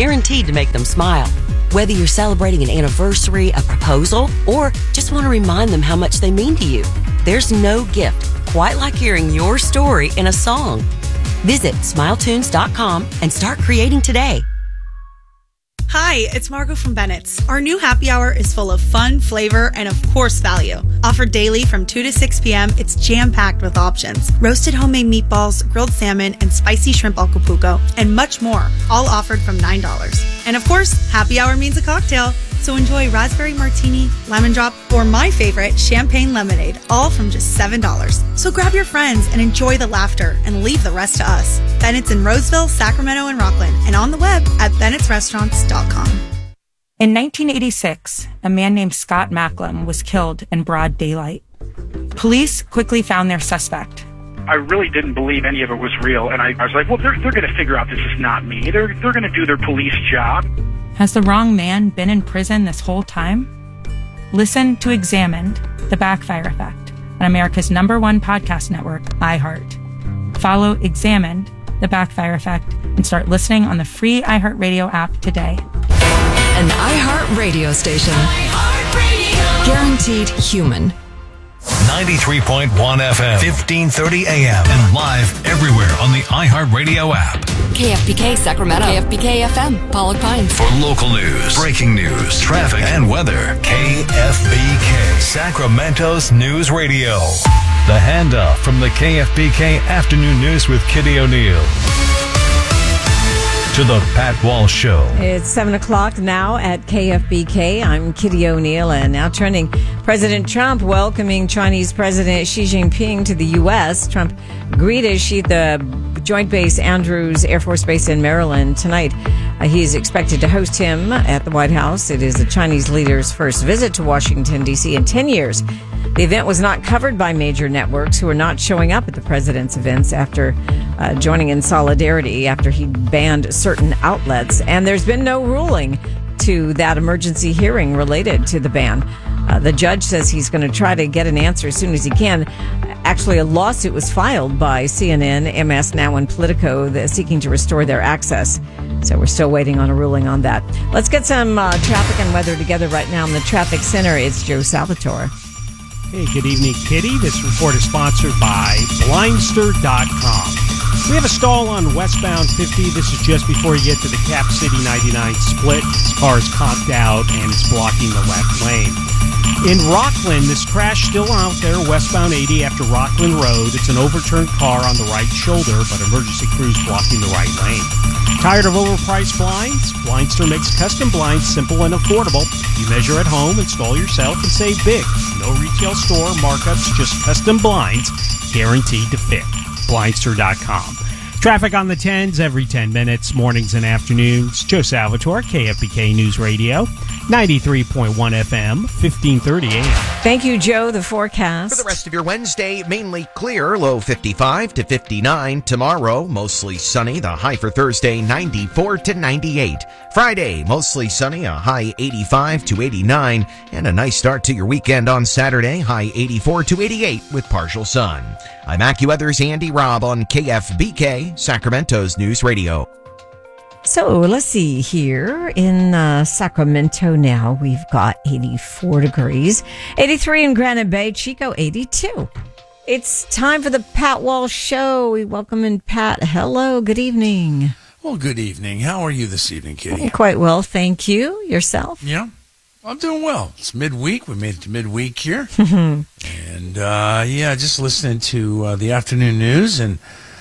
guaranteed to make them smile. Whether you're celebrating an anniversary, a proposal, or just want to remind them how much they mean to you, there's no gift quite like hearing your story in a song. Visit SmileTunes.com and start creating today. Hi, it's Margot from Bennett's. Our new happy hour is full of fun, flavor, and of course value. Offered daily from 2 to 6 p.m., it's jam-packed with options. Roasted homemade meatballs, grilled salmon, and spicy shrimp al capuco, and much more, all offered from $9. And of course, happy hour means a cocktail. So enjoy raspberry martini, lemon drop, or my favorite, champagne lemonade, all from just $7. So grab your friends and enjoy the laughter and leave the rest to us. Bennett's in Roseville, Sacramento, and Rockland, and on the web at bennettsrestaurants.com. In 1986, a man named Scott Macklem was killed in broad daylight. Police quickly found their suspect. I really didn't believe any of it was real, and I was like, well, they're going to figure out this is not me. They're going to do their police job. Has the wrong man been in prison this whole time? Listen to Examined, The Backfire Effect, on America's #1 podcast network, iHeart. Follow Examined, The Backfire Effect, and start listening on the free iHeartRadio app today. An iHeart radio station. Guaranteed human. 93.1 FM, 1530 AM, and live everywhere on the iHeartRadio app. KFBK Sacramento. KFBK FM, Pollock Pines. For local news, breaking news, traffic, and weather, KFBK, Sacramento's news radio. The handoff from the KFBK Afternoon News with Kitty O'Neill. To the Pat Walsh Show. It's 7 o'clock now at KFBK. I'm Kitty O'Neill, and now trending. President Trump welcoming Chinese President Xi Jinping to the U.S. Trump greeted Xi at the Joint Base Andrews Air Force Base in Maryland tonight. He is expected to host him at the White House. It is the Chinese leader's first visit to Washington, D.C. in 10 years. The event was not covered by major networks who are not showing up at the president's events after joining in solidarity after he banned certain outlets. And there's been no ruling to that emergency hearing related to the ban. The judge says he's going to try to get an answer as soon as he can. Actually, a lawsuit was filed by CNN, MS Now, and Politico seeking to restore their access. So we're still waiting on a ruling on that. Let's get some traffic and weather together right now in the traffic center. It's Joe Salvatore. Hey, good evening, Kitty. This report is sponsored by Blindster.com. We have a stall on westbound 50. This is just before you get to the Cap City 99 split. This car is conked out and it's blocking the left lane. In Rockland, this crash still out there, westbound 80 after Rockland Road. It's an overturned car on the right shoulder, but emergency crews blocking the right lane. Tired of overpriced blinds? Blindster makes custom blinds simple and affordable. You measure at home, install yourself, and save big. No retail store markups, just custom blinds guaranteed to fit. Blindster.com. Traffic on the 10s every 10 minutes, mornings and afternoons. Joe Salvatore, KFBK News Radio, 93.1 FM, 1530 AM. Thank you, Joe. The forecast. For the rest of your Wednesday, mainly clear, low 55 to 59. Tomorrow, mostly sunny, the high for Thursday, 94 to 98. Friday, mostly sunny, a high 85 to 89. And a nice start to your weekend on Saturday, high 84 to 88 with partial sun. I'm AccuWeather's Andy Robb on KFBK, Sacramento's News Radio. So let's see here in Sacramento now. We've got 84 degrees, 83 in Granite Bay, Chico 82. It's time for the Pat Walsh Show. We welcome in Pat. Hello, good evening. Well, good evening. How are you this evening, Kitty? Quite well, thank you. Yourself? Yeah, I'm doing well. It's midweek. We made it to midweek here. And, just listening to the afternoon news. And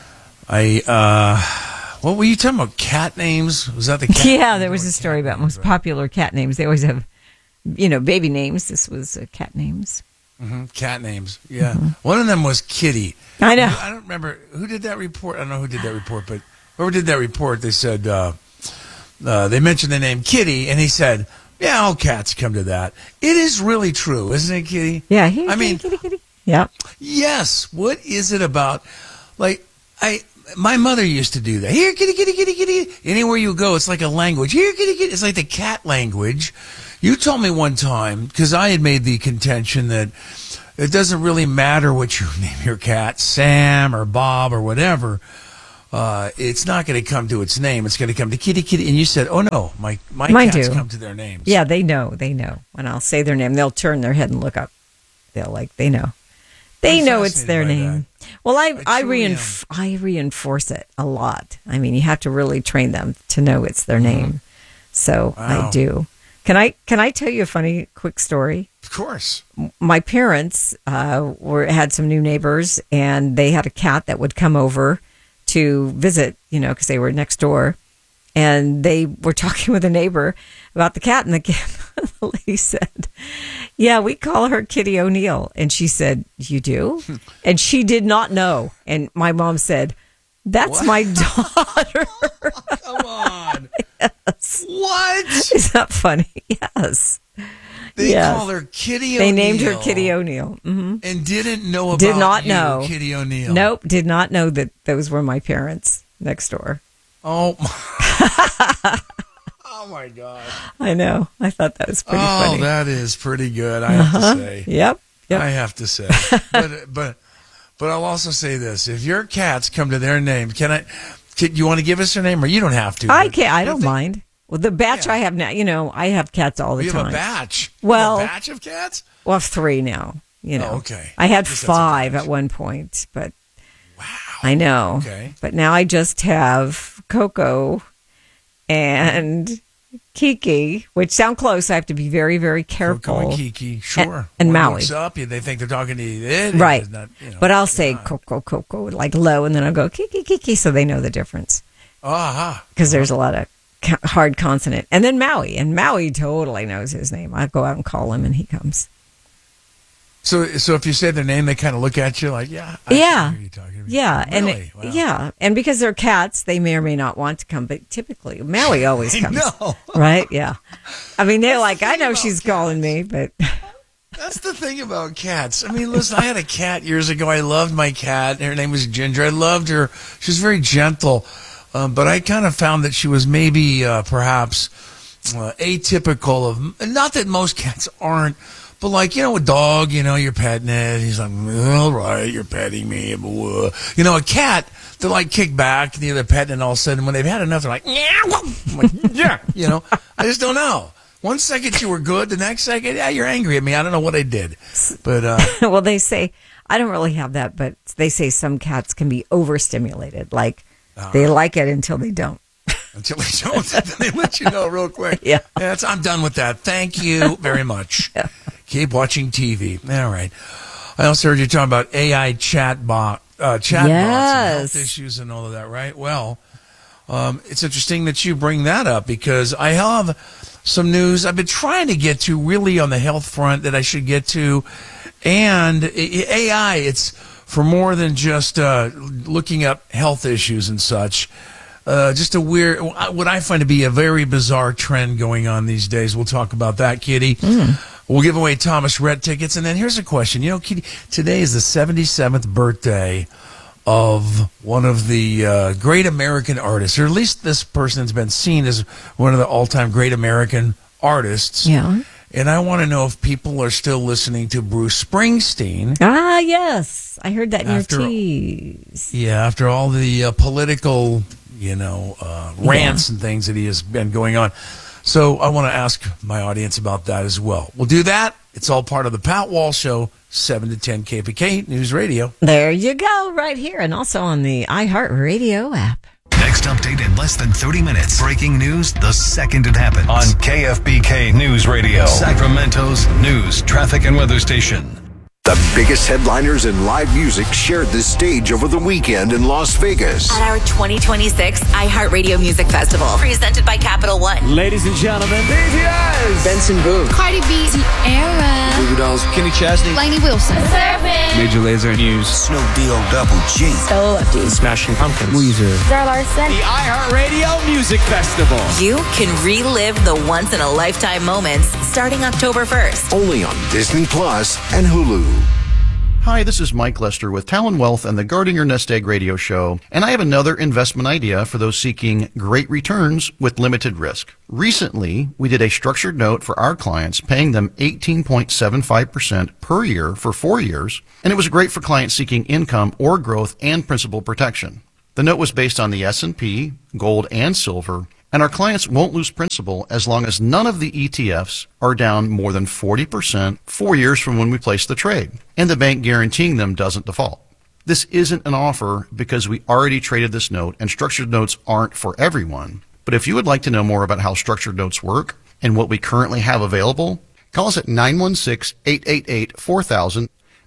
what were you talking about? Cat names? Was that the cat? Yeah, there was a story about most popular cat names. They always have, baby names. This was cat names. Mm-hmm. Cat names, yeah. Mm-hmm. One of them was Kitty. I know. I don't remember who did that report. I don't know who did that report, but whoever did that report, they said they mentioned the name Kitty, and he said, "Yeah, all cats come to that." It is really true, isn't it, Kitty? Yeah. Kitty. Yeah. Yes. What is it about? My mother used to do that. Here, kitty, kitty, kitty, kitty. Anywhere you go, it's like a language. Here, kitty, kitty. It's like the cat language. You told me one time, because I had made the contention that it doesn't really matter what you name your cat, Sam or Bob or whatever. it's not going to come to its name. It's going to come to kitty, kitty. And you said, oh, no, my Mine cats do. come to their names. Yeah, they know. When I'll say their name, they'll turn their head and look up. They know. They know it's their name. Well, I reinforce it a lot. I mean, you have to really train them to know it's their name. So Wow. I do. Can I tell you a funny quick story? Of course. My parents had some new neighbors, and they had a cat that would come over to visit, because they were next door. And they were talking with a neighbor about the cat, and the lady said, yeah, we call her Kitty O'Neill. And she said, you do? And she did not know. And my mom said, that's my daughter. Come on. Yes. What? Is that funny? Yes. They call her Kitty O'Neill. They named her Kitty O'Neill. Mm-hmm. And didn't know about Did not know. Kitty O'Neill. Nope, did not know that those were my parents next door. Oh, oh my God. I know. I thought that was pretty funny. Oh, that is pretty good, I have to say. Yep. I have to say. But I'll also say this. If your cats come to their name, you want to give us their name, or you don't have to? I can't. I don't mind. Well, the batch I have now, I have cats all the time. You have a batch? Well, a batch of cats? Well, I have 3 now. Oh, okay. I had 5 at one point, but wow. I know. Okay. But now I just have Coco and Kiki, which sound close. I have to be very, very careful. Coco and Kiki, sure. And One Maui. looks up, they think they're talking to you. Right. Not, but I'll say Coco, like low, and then I'll go Kiki, Kiki, so they know the difference. Because there's a lot of hard consonant. And then Maui. And Maui totally knows his name. I go out and call him, and he comes. So if you say their name, they kind of look at you like, yeah. Yeah. You're talking to me. Yeah. Really? And yeah. And because they're cats, they may or may not want to come. But typically, Maui always comes. No. Right? Yeah. I mean, they're like, I know she's calling me, but... That's the thing about cats. I mean, listen, I had a cat years ago. I loved my cat. Her name was Ginger. I loved her. She was very gentle. But I kind of found that she was maybe perhaps atypical of, not that most cats aren't, but like, a dog, you're petting it. He's like, all right, you're petting me. A cat, they're like kick back, they're petting, and all of a sudden when they've had enough, they're like, I'm like, yeah, I just don't know. One second you were good, the next second, yeah, you're angry at me. I don't know what I did. But well, they say, I don't really have that, but they say some cats can be overstimulated. Like, they like it until they don't. Until they don't, then they let you know real quick. Yeah. I'm done with that. Thank you very much. Yeah. Keep watching TV. All right. I also heard you talking about AI chatbots and health issues and all of that, right? Well, it's interesting that you bring that up because I have some news I've been trying to get to really on the health front that I should get to. And AI, it's for more than just looking up health issues and such. Just a weird, what I find to be a very bizarre trend going on these days. We'll talk about that, Kitty. We'll give away Thomas Rhett tickets. And then here's a question. Kitty, today is the 77th birthday of one of the great American artists, or at least this person has been seen as one of the all-time great American artists. Yeah. And I want to know if people are still listening to Bruce Springsteen. Ah, yes. I heard that in your tease. Yeah, after all the political, rants and things that he has been going on. So I want to ask my audience about that as well. We'll do that. It's all part of the Pat Wall Show, 7 to 10 KPK News Radio. There you go, right here, and also on the iHeartRadio app. Next update in less than 30 minutes. Breaking news the second it happens. On KFBK News Radio, Sacramento's news, traffic, and weather station. The biggest headliners in live music shared the stage over the weekend in Las Vegas. At our 2026 iHeartRadio Music Festival, presented by Capital One. Ladies and gentlemen, BTS, Benson Boone, Cardi B, Tierra, Goo Goo Dolls, Kenny Chesney, Lainey Wilson, Major Lazer, News, Snoop Double G, Soul Lefty, Smashing Pumpkins, Weezer, Zara Larson. The iHeartRadio Music Festival. You can relive the once-in-a-lifetime moments starting October 1st. Only on Disney Plus and Hulu. Hi, this is Mike Lester with Talon Wealth and the Guarding Your Nest Egg radio show, and I have another investment idea for those seeking great returns with limited risk. Recently, we did a structured note for our clients, paying them 18.75% per year for 4 years, and it was great for clients seeking income or growth and principal protection. The note was based on the S&P, gold, and silver, and our clients won't lose principal as long as none of the ETFs are down more than 40% 4 years from when we placed the trade, and the bank guaranteeing them doesn't default. This isn't an offer because we already traded this note, and structured notes aren't for everyone. But if you would like to know more about how structured notes work and what we currently have available, call us at 916-888-4000,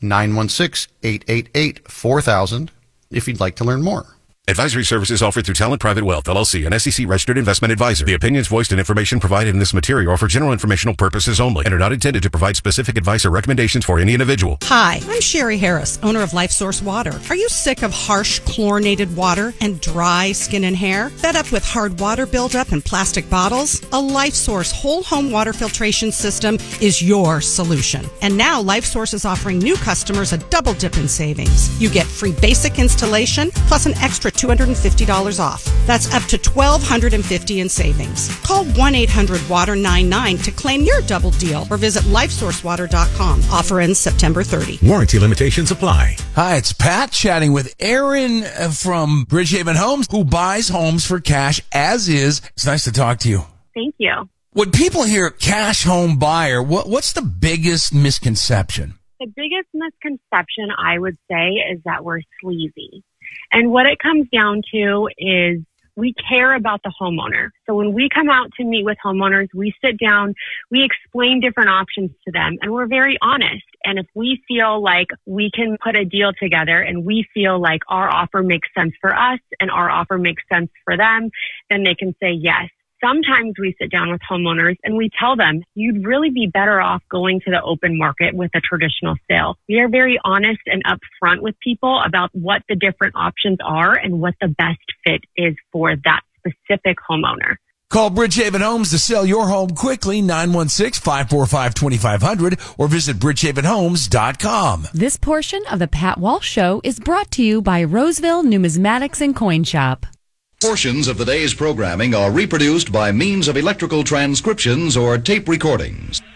916-888-4000 if you'd like to learn more. Advisory services offered through Talent Private Wealth, LLC, an SEC-registered investment advisor. The opinions voiced and information provided in this material are for general informational purposes only and are not intended to provide specific advice or recommendations for any individual. Hi, I'm Sherry Harris, owner of LifeSource Water. Are you sick of harsh, chlorinated water and dry skin and hair? Fed up with hard water buildup in plastic bottles? A LifeSource whole home water filtration system is your solution. And now LifeSource is offering new customers a double dip in savings. You get free basic installation plus an extra $250 off. That's up to $1,250 in savings. Call 1-800-WATER-99 to claim your double deal or visit LifeSourceWater.com. Offer ends September 30. Warranty limitations apply. Hi, it's Pat chatting with Aaron from Bridgehaven Homes, who buys homes for cash as is. It's nice to talk to you. Thank you. When people hear cash home buyer, what's the biggest misconception? The biggest misconception, I would say, is that we're sleazy. And what it comes down to is we care about the homeowner. So when we come out to meet with homeowners, we sit down, we explain different options to them, and we're very honest. And if we feel like we can put a deal together and we feel like our offer makes sense for us and our offer makes sense for them, then they can say yes. Sometimes we sit down with homeowners and we tell them, you'd really be better off going to the open market with a traditional sale. We are very honest and upfront with people about what the different options are and what the best fit is for that specific homeowner. Call Bridgehaven Homes to sell your home quickly, 916-545-2500, or visit bridgehavenhomes.com. This portion of the Pat Walsh Show is brought to you by Roseville Numismatics and Coin Shop. Portions of the day's programming are reproduced by means of electrical transcriptions or tape recordings.